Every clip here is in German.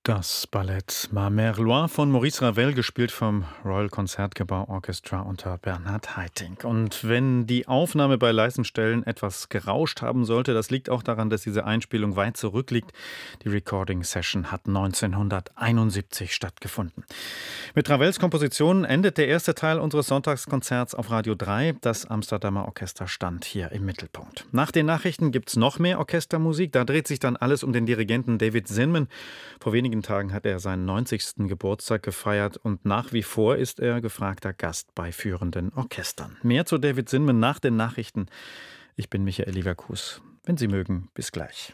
Das Ballett Ma Mère Loire von Maurice Ravel, gespielt vom Royal Concertgebouw Orchestra unter Bernhard Haitink. Und wenn die Aufnahme bei leisen Stellen etwas gerauscht haben sollte, das liegt auch daran, dass diese Einspielung weit zurückliegt. Die Recording Session hat 1971 stattgefunden. Mit Ravels Komposition endet der erste Teil unseres Sonntagskonzerts auf Radio 3. Das Amsterdamer Orchester stand hier im Mittelpunkt. Nach den Nachrichten gibt es noch mehr Orchestermusik. Da dreht sich dann alles um den Dirigenten David Zinman. Vor wenigen Tagen hat er seinen 90. Geburtstag gefeiert und nach wie vor ist er gefragter Gast bei führenden Orchestern. Mehr zu David Zinman nach den Nachrichten. Ich bin Michael Lieverkues. Wenn Sie mögen, bis gleich.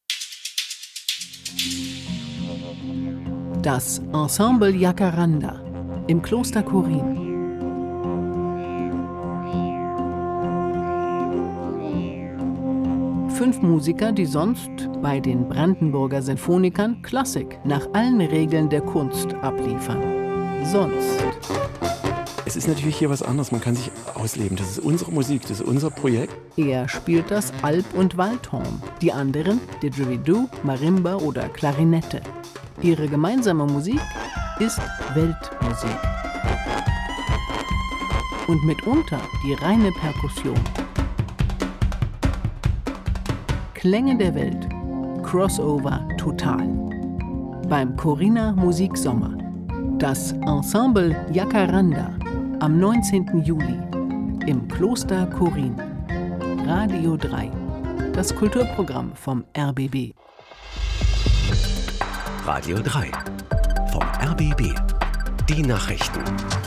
Das Ensemble Jacaranda im Kloster Korin. Fünf Musiker, die sonst bei den Brandenburger Sinfonikern Klassik nach allen Regeln der Kunst abliefern. Sonst. Es ist natürlich hier was anderes, man kann sich ausleben. Das ist unsere Musik, das ist unser Projekt. Er spielt das Alp- und Waldhorn, die anderen Didgeridoo, Marimba oder Klarinette. Ihre gemeinsame Musik ist Weltmusik. Und mitunter die reine Perkussion. Klänge der Welt. Crossover total. Beim Corina Musiksommer. Das Ensemble Jacaranda am 19. Juli im Kloster Korin. Radio 3. Das Kulturprogramm vom RBB. Radio 3 vom RBB. Die Nachrichten.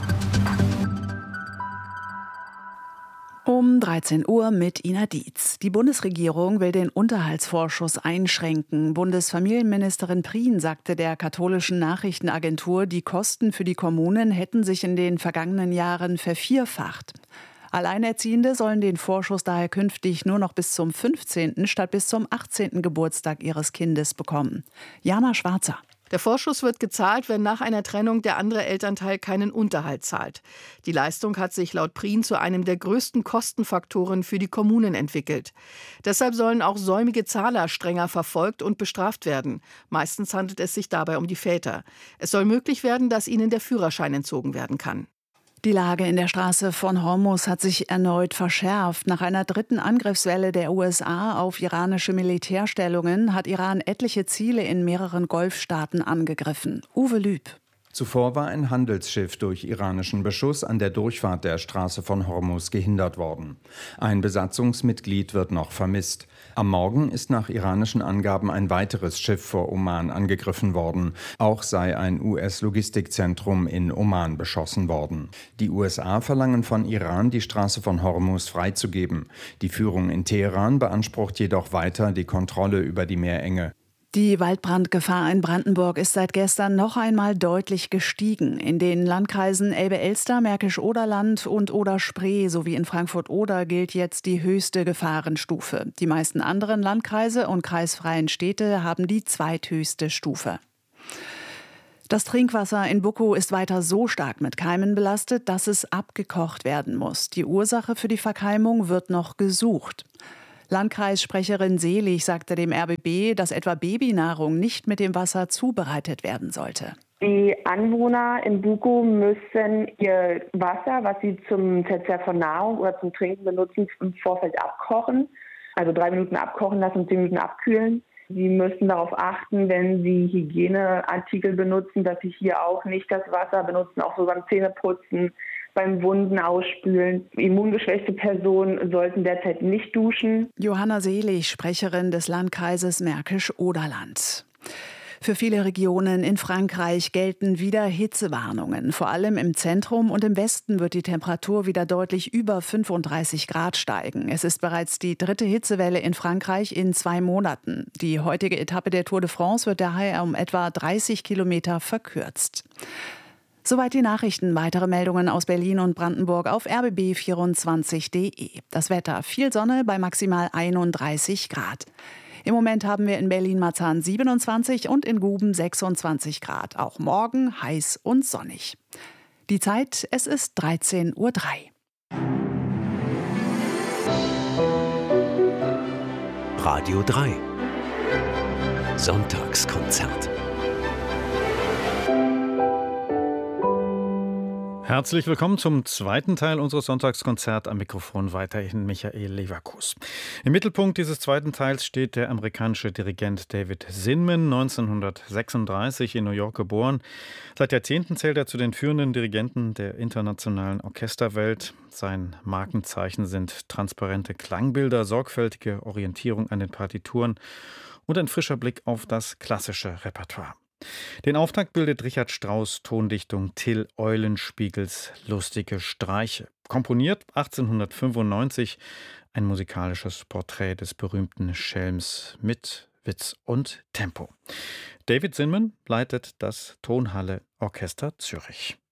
Um 13 Uhr mit Ina Dietz. Die Bundesregierung will den Unterhaltsvorschuss einschränken. Bundesfamilienministerin Prien sagte der katholischen Nachrichtenagentur, die Kosten für die Kommunen hätten sich in den vergangenen Jahren vervierfacht. Alleinerziehende sollen den Vorschuss daher künftig nur noch bis zum 15. statt bis zum 18. Geburtstag ihres Kindes bekommen. Jana Schwarzer. Der Vorschuss wird gezahlt, wenn nach einer Trennung der andere Elternteil keinen Unterhalt zahlt. Die Leistung hat sich laut Prien zu einem der größten Kostenfaktoren für die Kommunen entwickelt. Deshalb sollen auch säumige Zahler strenger verfolgt und bestraft werden. Meistens handelt es sich dabei um die Väter. Es soll möglich werden, dass ihnen der Führerschein entzogen werden kann. Die Lage in der Straße von Hormuz hat sich erneut verschärft. Nach einer dritten Angriffswelle der USA auf iranische Militärstellungen hat Iran etliche Ziele in mehreren Golfstaaten angegriffen. Uwe Lüb. Zuvor war ein Handelsschiff durch iranischen Beschuss an der Durchfahrt der Straße von Hormuz gehindert worden. Ein Besatzungsmitglied wird noch vermisst. Am Morgen ist nach iranischen Angaben ein weiteres Schiff vor Oman angegriffen worden. Auch sei ein US-Logistikzentrum in Oman beschossen worden. Die USA verlangen von Iran, die Straße von Hormuz freizugeben. Die Führung in Teheran beansprucht jedoch weiter die Kontrolle über die Meerenge. Die Waldbrandgefahr in Brandenburg ist seit gestern noch einmal deutlich gestiegen. In den Landkreisen Elbe-Elster, Märkisch-Oderland und Oder-Spree sowie in Frankfurt-Oder gilt jetzt die höchste Gefahrenstufe. Die meisten anderen Landkreise und kreisfreien Städte haben die zweithöchste Stufe. Das Trinkwasser in Buckow ist weiter so stark mit Keimen belastet, dass es abgekocht werden muss. Die Ursache für die Verkeimung wird noch gesucht. Landkreissprecherin Selig sagte dem RBB, dass etwa Babynahrung nicht mit dem Wasser zubereitet werden sollte. Die Anwohner in Buckow müssen ihr Wasser, was sie zum Verzehr von Nahrung oder zum Trinken benutzen, im Vorfeld abkochen. Also 3 Minuten abkochen lassen und 10 Minuten abkühlen. Sie müssen darauf achten, wenn Sie Hygieneartikel benutzen, dass Sie hier auch nicht das Wasser benutzen, auch so beim Zähneputzen, beim Wunden ausspülen. Immungeschwächte Personen sollten derzeit nicht duschen. Johanna Selig, Sprecherin des Landkreises Märkisch-Oderland. Für viele Regionen in Frankreich gelten wieder Hitzewarnungen. Vor allem im Zentrum und im Westen wird die Temperatur wieder deutlich über 35 Grad steigen. Es ist bereits die 3. Hitzewelle in Frankreich in 2 Monaten. Die heutige Etappe der Tour de France wird daher um etwa 30 Kilometer verkürzt. Soweit die Nachrichten. Weitere Meldungen aus Berlin und Brandenburg auf rbb24.de. Das Wetter: viel Sonne bei maximal 31 Grad. Im Moment haben wir in Berlin-Marzahn 27 und in Guben 26 Grad. Auch morgen heiß und sonnig. Die Zeit, es ist 13:03 Uhr. Radio 3 Sonntagskonzert. Herzlich willkommen zum zweiten Teil unseres Sonntagskonzerts. Am Mikrofon weiterhin Michael Leverkus. Im Mittelpunkt dieses zweiten Teils steht der amerikanische Dirigent David Zinman, 1936 in New York geboren. Seit Jahrzehnten zählt er zu den führenden Dirigenten der internationalen Orchesterwelt. Sein Markenzeichen sind transparente Klangbilder, sorgfältige Orientierung an den Partituren und ein frischer Blick auf das klassische Repertoire. Den Auftakt bildet Richard Strauss' Tondichtung Till Eulenspiegels Lustige Streiche. Komponiert 1895 ein musikalisches Porträt des berühmten Schelms mit Witz und Tempo. David Zinman leitet das Tonhalle Orchester Zürich.